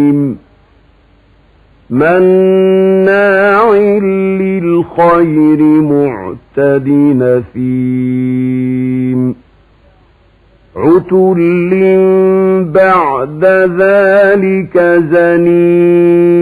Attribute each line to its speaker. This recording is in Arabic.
Speaker 1: مناع للخير معتد نثيم عتل بعد ذلك زنيم